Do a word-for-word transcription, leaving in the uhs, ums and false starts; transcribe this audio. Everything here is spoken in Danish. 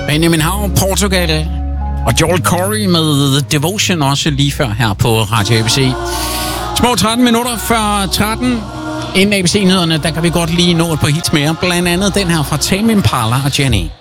Benjamin Hav, Portugal, og Joel Corey med Devotion også lige før her på Radio A B C. Små tretten minutter før tretten. Inden A B C-nyhederne, der kan vi godt lige nå et par hits mere. Blandt andet den her fra Tame Impala og Jenny.